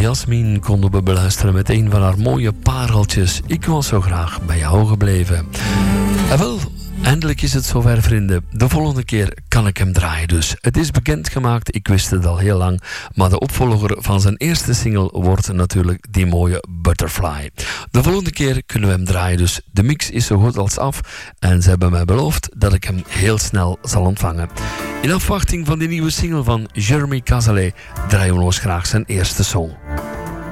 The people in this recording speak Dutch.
Jasmin konden we beluisteren met een van haar mooie pareltjes. Ik was zo graag bij jou gebleven. En wel, eindelijk is het zover, vrienden. De volgende keer kan ik hem draaien dus. Het is bekendgemaakt, ik wist het al heel lang. Maar de opvolger van zijn eerste single wordt natuurlijk die mooie Butterfly. De volgende keer kunnen we hem draaien dus. De mix is zo goed als af. En ze hebben mij beloofd dat ik hem heel snel zal ontvangen. In afwachting van die nieuwe single van Jeremy Cazalet draaien we ons graag zijn eerste song.